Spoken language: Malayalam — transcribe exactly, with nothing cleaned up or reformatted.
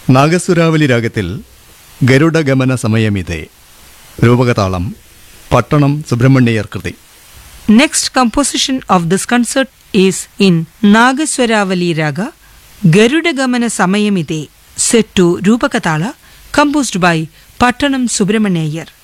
നാഗസുരാവലി രാഗത്തിൽ ഗരുഡഗമന സമയമിതേ. രൂപകതാളം പട്ടണം സുബ്രഹ്മണ്യർ കൃതി. Next composition of this concert is in Nagaswaravali Raga, Garudagamana Samayamide, set to Rupakatala, composed by Pattanam Subramaniar.